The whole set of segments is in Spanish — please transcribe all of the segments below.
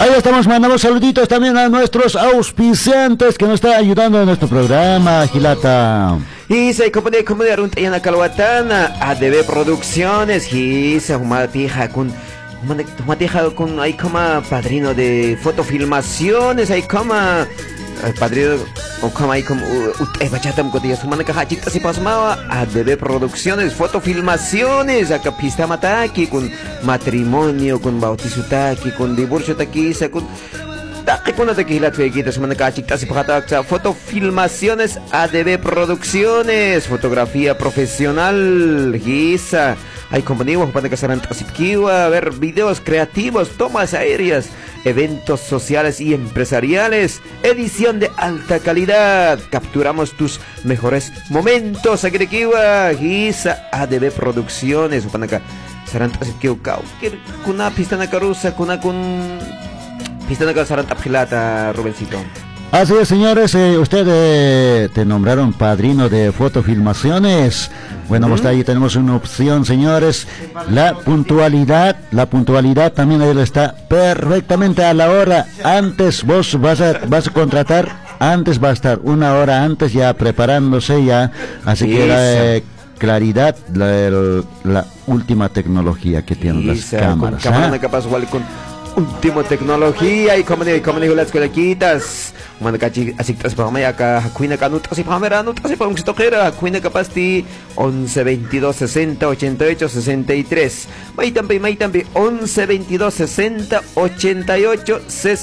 Ahí estamos, mandamos saluditos también a nuestros auspiciantes que nos están ayudando en nuestro programa, Gilata. Y se compone Runtayana Calhuatana, ADB Producciones, y se humatija con ahí como padrino de fotofilmaciones, ahí como padrino o como ahí como bachatam cotillas humana cajachita si pasmaba ADB Producciones, fotofilmaciones, acá pista mataki con matrimonio, con bautizo taki, con divorcio taki, con taki con tequila tuequitas humana cajachita si pajata fotofilmaciones ADB Producciones, fotografía profesional, guisa. Hay compañías para que ver videos creativos, tomas aéreas, eventos sociales y empresariales, edición de alta calidad. Capturamos tus mejores momentos. Agrequiwa, Giza, ADB Producciones, para que Sarantasikiwa, kuna pistana carusa, kuna kun pistana sarantapilata, Rubencito. Así es, señores, usted te nombraron padrino de fotofilmaciones. Bueno, pues ahí tenemos una opción, señores. La puntualidad también ahí está perfectamente a la hora. Antes vos vas a contratar, antes va a estar una hora antes ya preparándose ya. Así que claridad, la última tecnología que tienen las cámaras. Con cámara capaz igual con última tecnología y como digo las colequitas. Manda kachi así tras para maya ka kuina kanut así para merano así para un sitokera kuina capasti 11 22 60 88 63 mai tambi 11 22 60 88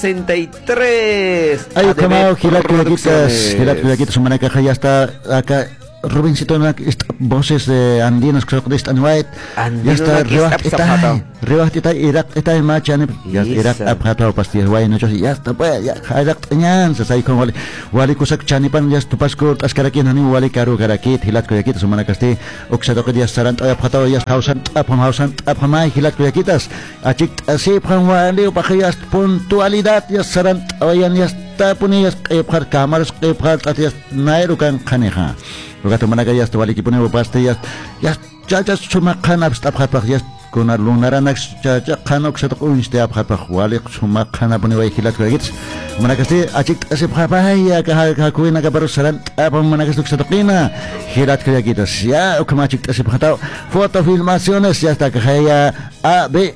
63. Ay como gilar colequitas su manera ya está acá. Rubencito, voces de andinas creo que están white. Ya está rebaja está en marcha, ya era apagado pastillas guay no ya está pues ya hay ñan se sai con wali kusak chanipan ya tu pasco askarakin hani wali karu karakit hilat koyakit sumana kasti oksado que ya estarán apagado ya hausan apamai hilat koyakitas achik así pan wali upajayas puntualidad ya estarán oyan ya está ponias par cámaras par atias nairu kan kaneja. Luego mana ya está wali que pone pastillas ya sumakan abstaphat ya con lunaranak ya kanok se tocó este abhat wali sumakan pone wai hilat koyakit mana kasti achik así papaya ka kuina ka baru saran apa mana kasti se tokina hilat koyakitas ya como achik así patao fotofilmaciones ya está kaya AB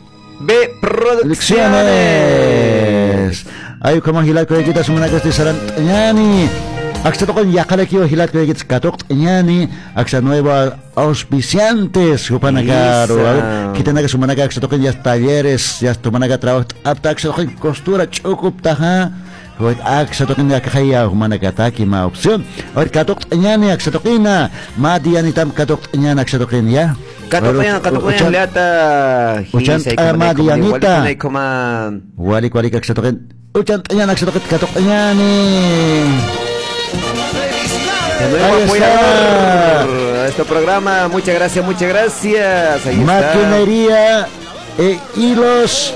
Producciones. Ay como hilat koyakitas mana kasti saran ñani Aksa tokon yakalekio hilat koyakitas katok ñani aksa nueva auspiciantes upanakaro kita naga sumanaga aksa tokon ya talleres ya sumanaga trabajo apta aksa tokon costura chukup taha hoy aksa tokon ya kaya humanaga taki ma opción hoy katok ñani aksa tokina ma dianitam katok ñani aksa tokin ya katok liata uchan ma dianita wali aksa tokin uchan ñani aksa tokin katok ñani. Nuevo apoyador a este programa, muchas gracias. Ahí Maquinaria e hilos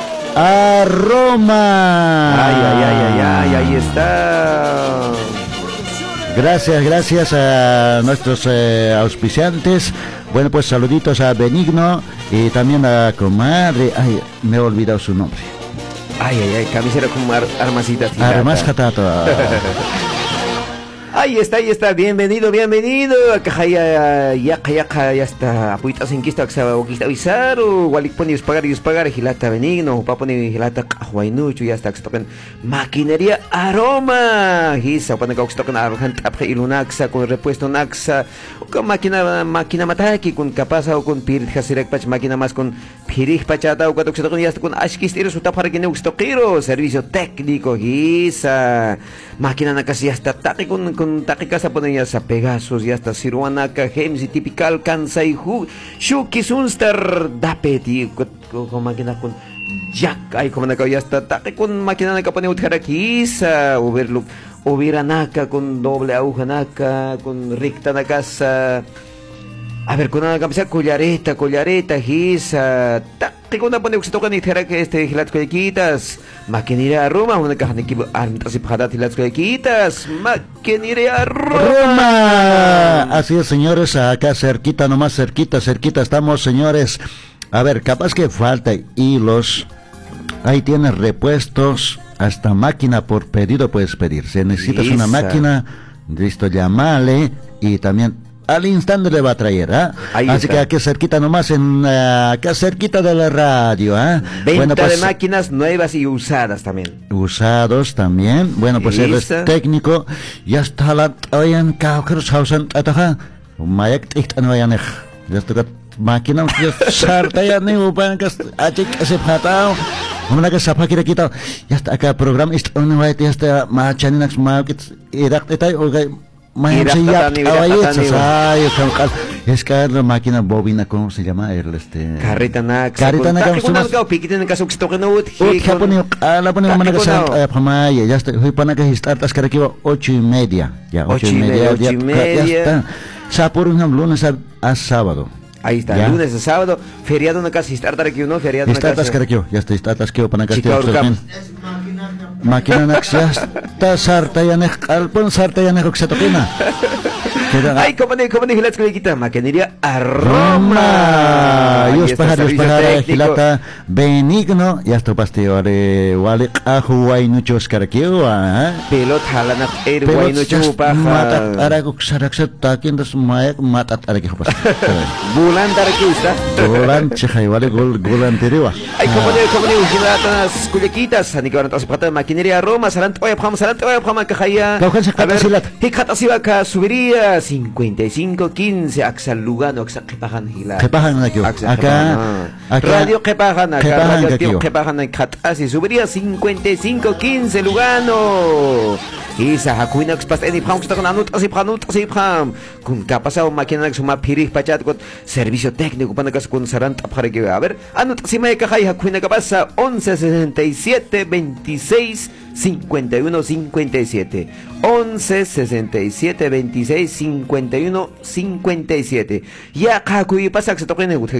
Aroma. Ay, ahí está. Gracias a nuestros auspiciantes. Bueno, pues saluditos a Benigno y también a comadre. Ay, me he olvidado su nombre. Ay, camisera con armacita. Armas Jatato. Ahí está, bienvenido. Acá ya está. Apuitas en quista que se va a avisar o walik poni pagar gilata benigno, paponi gilata huaynucho ya está que tocan maquinaria Aroma. Gisa pone que tocan arjan tapje ilunaxa con repuesto naxa, con máquina mataki con capaz o con pirit hasirek pach máquina más con pirit pachata o cuando se tocan ya está con ashkistiro su tapar que no stokiro, servicio técnico gisa. Máquina nakasi hasta taki con taki casa ponen ya sa Pegasus ya hasta Siruanaka Hemsi typical Kansai Shuki Sunstar Dapeti con máquina con Jack ay como naka ya hasta taki con máquina naka pone utjarakisa overlook Oviranaka con doble aguja naka con recta na casa. A ver, con una camisa collareta, gisa. Tengo una pone que toca ni tera que hilat colequitas. Maquinaria Roma, una caja de equipo armitas y pajadas hilat colequitas. Maquinaria Roma. Así es, señores, acá cerquita, nomás cerquita estamos, señores. A ver, capaz que falta hilos. Ahí tienes repuestos, hasta máquina por pedido puedes pedir. Si necesitas una Lisa. máquina, listo, llamale y también al instante le va a traer, ¿ah? Ahí Así está. que aquí cerquita nomás, acá cerquita de la radio, ¿ah? Venta de máquinas nuevas y usadas también. Usados también. Bueno, pues él es Lisa. técnico. Ya está la oyan Hausen ataja. Mayak ya está máquina sarta ya ni upan que achik se patao. Hombre que sapa kira kita. Ya está acá programa ya está machaninas market irak etai olga. Es que la máquina bobina, ¿cómo se llama? Carrita Nax. Carrita Nax. Ya está. Hoy para que startas que aquí 8:30. Ya 8:30. Ya está. Sapor un lunes a sábado. Ahí está, ¿Ya? lunes a sábado, feriado na casa, startar aquí uno, feriado na Startas casa. que aquí, ya está, startas que para que Chicaurcam. máquina Nax ya está sarta ya ne alpon sarta ya ne se toquina. Ay, cómo ne hilas que quita maquinaria a Roma. Ahí Dios está, paja, Dios servicio paja, técnico. Gilata Benigno, ya está pasteo, wale ajuay nuchos carqueo, Pelota la na guayno chupa. matat araguk sarakset takin das mayak matat araguk pas. Bulan dar aquí está. Golan chejai wale golan teriwa. Ay, cómo ne hilas culequitas, ni que ahora se pata maquinaria a Roma, salant oya pama cajaya. Kaukan se kata silat. Hikata siba subiría 5515 Axal Lugano, Axal Kepahan Hila. Kepahan aquí. Acá Radio Kepahan, acá Radio aquí. Kepahan Katasi subiría 5515 Lugano. Isa hakuina expas eni pram sta con anut así pram. Kun kapasao máquina que suma pirih pachat con servicio técnico para que con sarant para que a ver anut así me caja hakuina kapasa 1167 26 51 57 11 67 26 51 57 ya kakuy pasak sa token